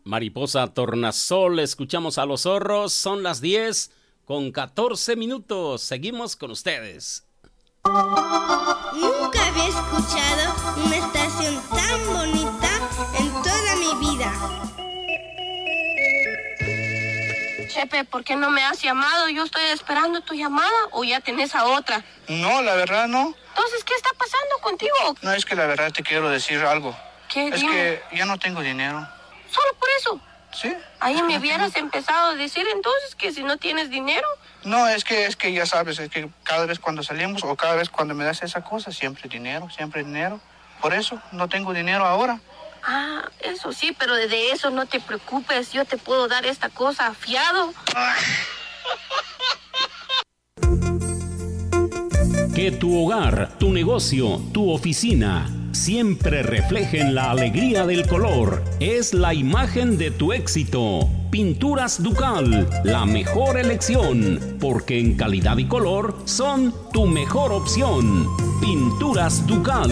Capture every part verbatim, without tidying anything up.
Mariposa Tornasol, escuchamos a Los Zorros, son las diez con catorce minutos, seguimos con ustedes. Nunca había escuchado una estación tan bonita en toda mi vida. Chepe, ¿por qué no me has llamado? Yo estoy esperando tu llamada, ¿o ya tenés a otra? No, la verdad no. Entonces, ¿qué está pasando contigo? No, es que la verdad te quiero decir algo. ¿Qué? Es Dime. que ya no tengo dinero. ¿Solo por eso? Sí. Ahí es me que no hubieras tengo. empezado a decir entonces que si no tienes dinero. No, es que, es que ya sabes, es que cada vez cuando salimos o cada vez cuando me das esa cosa, siempre dinero, siempre dinero. Por eso no tengo dinero ahora. Ah, eso sí, pero de eso no te preocupes. Yo te puedo dar esta cosa fiado. Que tu hogar, tu negocio, tu oficina siempre reflejen la alegría del color. Es la imagen de tu éxito. Pinturas Ducal, la mejor elección, porque en calidad y color son tu mejor opción. Pinturas Ducal.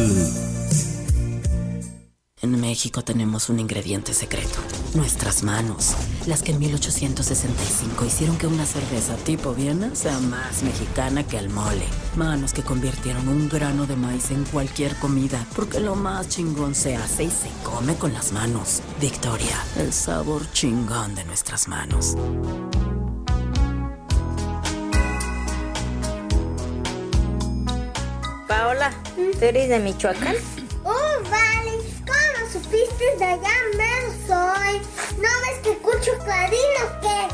En México tenemos un ingrediente secreto, nuestras manos, las que en mil ochocientos sesenta y cinco hicieron que una cerveza tipo Viena sea más mexicana que el mole. Manos que convirtieron un grano de maíz en cualquier comida, porque lo más chingón se hace y se come con las manos. Victoria, el sabor chingón de nuestras manos. Paola, ¿tú eres de Michoacán? ¡Oh, vale! ¿Cómo supiste de allá mero soy? ¿No ves que escucho clarino qué?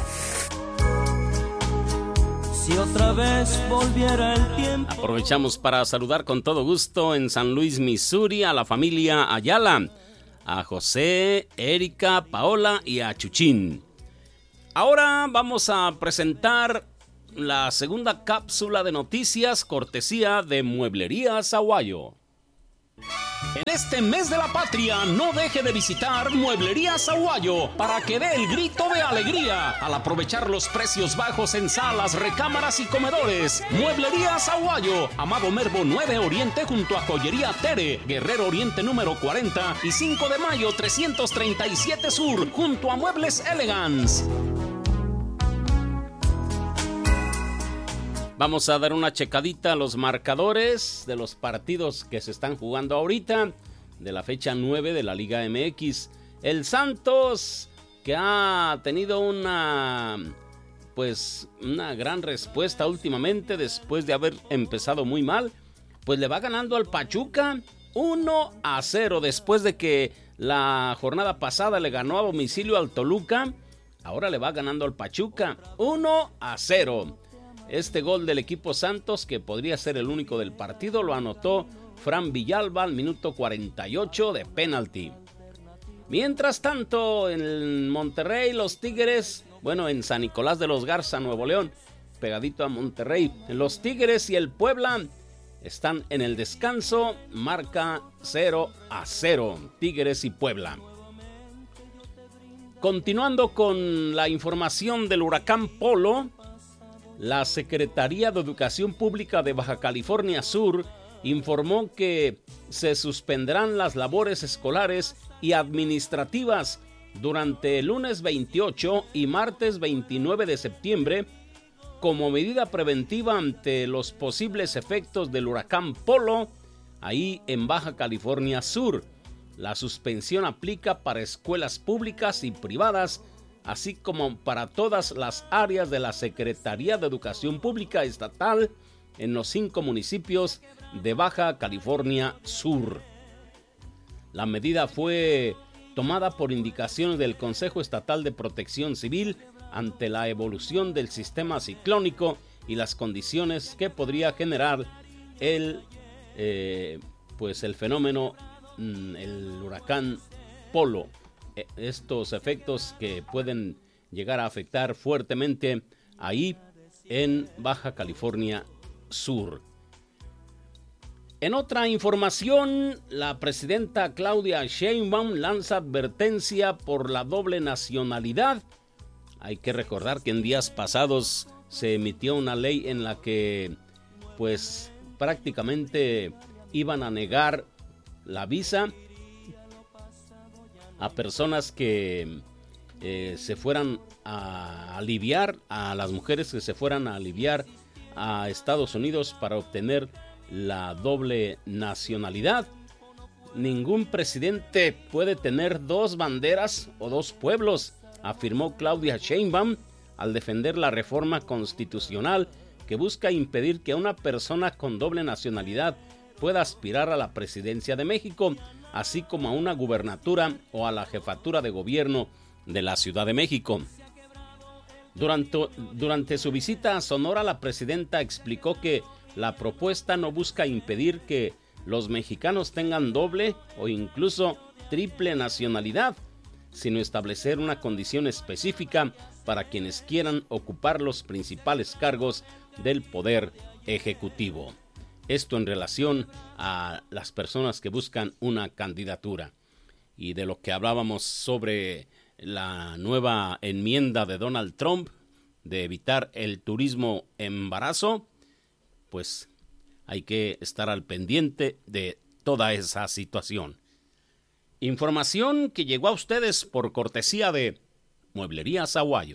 Si otra vez volviera el tiempo. Aprovechamos para saludar con todo gusto en San Luis, Missouri, a la familia Ayala, a José, Erika, Paola y a Chuchín. Ahora vamos a presentar la segunda cápsula de noticias cortesía de Mueblerías Aguayo. En este mes de la patria, no deje de visitar Mueblerías Aguayo para que dé el grito de alegría al aprovechar los precios bajos en salas, recámaras y comedores. Mueblerías Aguayo, Amado Mervo nueve Oriente junto a Joyería Tere, Guerrero Oriente número cuarenta y cinco de mayo trescientos treinta y siete Sur junto a Muebles Elegance. Vamos a dar una checadita a los marcadores de los partidos que se están jugando ahorita, de la fecha nueve de la Liga M X. El Santos, que ha tenido una, pues, una gran respuesta últimamente después de haber empezado muy mal, pues le va ganando al Pachuca uno a cero después de que la jornada pasada le ganó a domicilio al Toluca. Ahora le va ganando al Pachuca uno a cero. Este gol del equipo Santos, que podría ser el único del partido, lo anotó Fran Villalba al minuto cuarenta y ocho de penalti. Mientras tanto, en Monterrey, los Tigres, bueno, en San Nicolás de los Garza, Nuevo León, pegadito a Monterrey, los Tigres y el Puebla están en el descanso, marca cero a cero, Tigres y Puebla. Continuando con la información del huracán Polo, la Secretaría de Educación Pública de Baja California Sur informó que se suspenderán las labores escolares y administrativas durante el lunes veintiocho y martes veintinueve de septiembre como medida preventiva ante los posibles efectos del huracán Polo ahí en Baja California Sur. La suspensión aplica para escuelas públicas y privadas, así como para todas las áreas de la Secretaría de Educación Pública Estatal en los cinco municipios de Baja California Sur. La medida fue tomada por indicaciones del Consejo Estatal de Protección Civil ante la evolución del sistema ciclónico y las condiciones que podría generar el, eh, pues el fenómeno, el huracán Polo. Estos efectos que pueden llegar a afectar fuertemente ahí en Baja California Sur. En otra información, la presidenta Claudia Sheinbaum lanza advertencia por la doble nacionalidad. Hay que recordar que en días pasados se emitió una ley en la que pues prácticamente iban a negar la visa a personas que eh, se fueran a aliviar, a las mujeres que se fueran a aliviar a Estados Unidos para obtener la doble nacionalidad. Ningún presidente puede tener dos banderas o dos pueblos, afirmó Claudia Sheinbaum al defender la reforma constitucional que busca impedir que una persona con doble nacionalidad pueda aspirar a la presidencia de México, así como a una gubernatura o a la jefatura de gobierno de la Ciudad de México. Durante, durante su visita a Sonora, la presidenta explicó que la propuesta no busca impedir que los mexicanos tengan doble o incluso triple nacionalidad, sino establecer una condición específica para quienes quieran ocupar los principales cargos del poder ejecutivo. Esto en relación a las personas que buscan una candidatura. Y de lo que hablábamos sobre la nueva enmienda de Donald Trump de evitar el turismo embarazo, pues hay que estar al pendiente de toda esa situación. Información que llegó a ustedes por cortesía de Mueblerías Aguayo.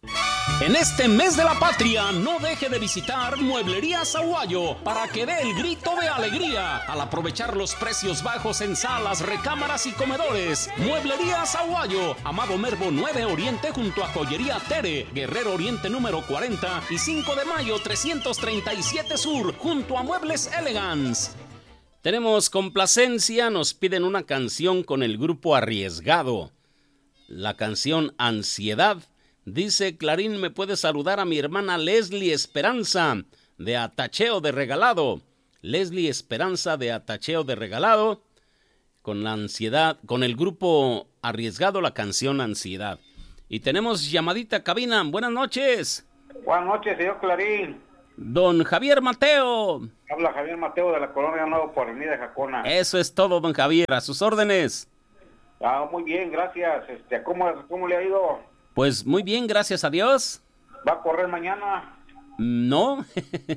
En este mes de la patria, no deje de visitar Mueblerías Aguayo para que dé el grito de alegría al aprovechar los precios bajos en salas, recámaras y comedores. Mueblerías Aguayo, Amado Nervo nueve Oriente junto a Joyería Tere, Guerrero Oriente número cuarenta y cinco de mayo trescientos treinta y siete Sur junto a Muebles Elegance. Tenemos complacencia, nos piden una canción con el grupo Arriesgado. La canción Ansiedad. Dice Clarín, ¿me puede saludar a mi hermana Leslie Esperanza de Atacheo de Regalado? Leslie Esperanza de Atacheo de Regalado, con la ansiedad, con el grupo Arriesgado, la canción Ansiedad. Y tenemos llamadita cabina. Buenas noches. Buenas noches, señor Clarín. Don Javier Mateo. Habla Javier Mateo de la Colonia Nuevo por Avenida Jacona. Eso es todo, don Javier, a sus órdenes. Ah, muy bien, gracias. Este, ¿cómo, cómo le ha ido? Pues muy bien, gracias a Dios. ¿Va a correr mañana? No.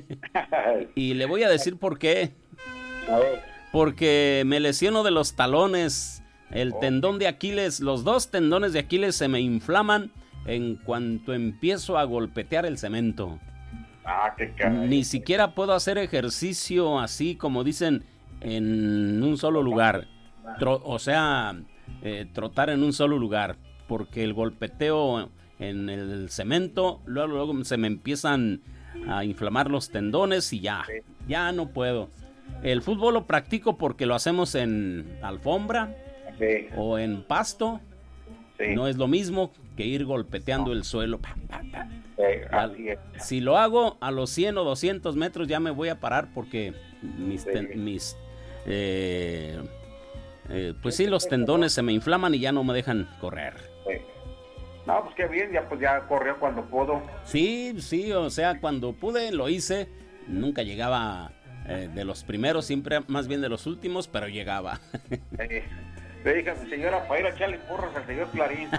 Y le voy a decir por qué. A ver. Porque me lesiono de los talones. El oh. tendón de Aquiles, los dos tendones de Aquiles se me inflaman en cuanto empiezo a golpetear el cemento. Ah, qué caray. Ni siquiera puedo hacer ejercicio así como dicen en un solo lugar. Tro- o sea, eh, trotar en un solo lugar. Porque el golpeteo en el cemento, luego, luego se me empiezan a inflamar los tendones y ya, sí. ya no puedo. El fútbol lo practico porque lo hacemos en alfombra sí. o en pasto. Sí. No es lo mismo que ir golpeteando no. el suelo. Sí, así es. Si lo hago a los cien o doscientos metros ya me voy a parar porque mis... Sí. Ten, mis eh, eh, pues sí, los tendones se me inflaman y ya no me dejan correr. No, pues qué bien, ya pues ya corrió cuando pudo. Sí, sí, o sea, cuando pude lo hice, nunca llegaba eh, de los primeros, siempre más bien de los últimos, pero llegaba. Eh, le dije a mi señora para ir a echarle porras al señor Clarín.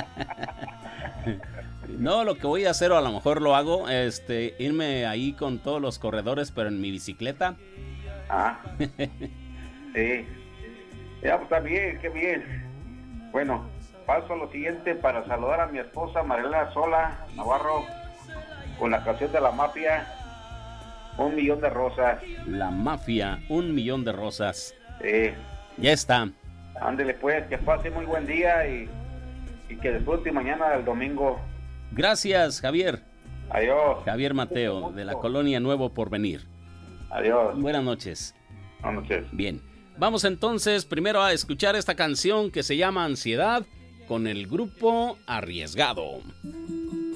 No, lo que voy a hacer, o a lo mejor lo hago, este, irme ahí con todos los corredores, pero en mi bicicleta. Ah, sí. Ya, pues está bien, qué bien. Bueno, paso a lo siguiente para saludar a mi esposa Marilena Sola Navarro con la canción de La Mafia, Un Millón de Rosas. La Mafia, Un Millón de Rosas. Sí. Ya está. Ándele pues, que pase muy buen día y, y que disfrute mañana el domingo. Gracias, Javier. Adiós. Javier Mateo, de la Colonia Nuevo Porvenir. Adiós. Buenas noches. Buenas noches. Bien. Vamos entonces primero a escuchar esta canción que se llama Ansiedad con el grupo Arriesgado.